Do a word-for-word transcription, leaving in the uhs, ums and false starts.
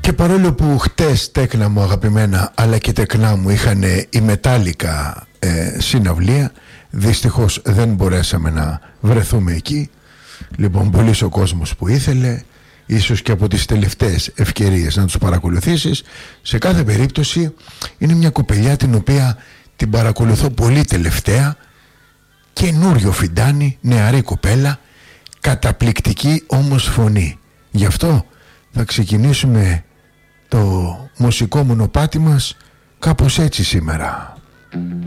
Και παρόλο που χτες, τέκνα μου αγαπημένα, αλλά και τεκνά μου, είχαν η Μετάλλικα ε, συναυλία, δυστυχώς δεν μπορέσαμε να βρεθούμε εκεί. Λοιπόν, πολύς ο κόσμος που ήθελε, ίσως και από τις τελευταίες ευκαιρίες να τους παρακολουθήσεις. Σε κάθε περίπτωση είναι μια κοπελιά την οποία την παρακολουθώ πολύ τελευταία. Καινούριο φιντάνι, νεαρή κοπέλα, καταπληκτική όμως φωνή. Γι' αυτό θα ξεκινήσουμε το μουσικό μονοπάτι μας κάπως έτσι σήμερα.